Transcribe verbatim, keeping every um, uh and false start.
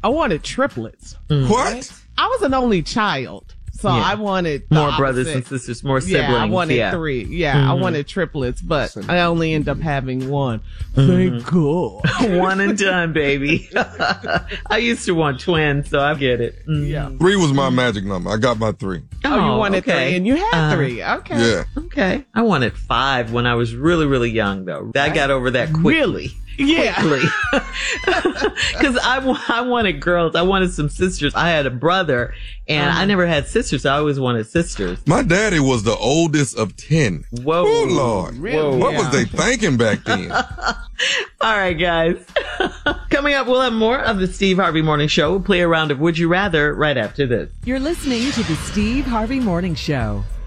I wanted triplets. Mm. What? I was an only child. So yeah. I wanted more opposite. brothers and sisters, more siblings. Yeah, I wanted yeah. three. Yeah, mm-hmm. I wanted triplets, but I only end up having one. Mm-hmm. Thank God. One and done, baby. I used to want twins, so I get it. Mm-hmm. Yeah. Three was my magic number. I got my three. Oh, oh you wanted okay. three, and you had uh, three. Okay. Yeah. Okay. I wanted five when I was really, really young, though. I got over that quickly. Really? Yeah. Quickly. Because I, I wanted girls. I wanted some sisters. I had a brother, and um, I never had sisters. So I always wanted sisters. My daddy was the oldest of ten. Whoa. Oh, Lord. Really? What yeah. was they thinking back then? All right, guys. Coming up, we'll have more of the Steve Harvey Morning Show. We'll play a round of Would You Rather right after this. You're listening to the Steve Harvey Morning Show.